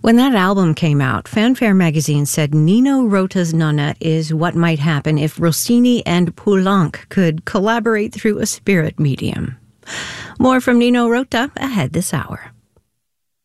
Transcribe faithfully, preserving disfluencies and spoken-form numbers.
When that album came out, Fanfare magazine said Nino Rota's Nonna is what might happen if Rossini and Poulenc could collaborate through a spirit medium. More from Nino Rota ahead this hour.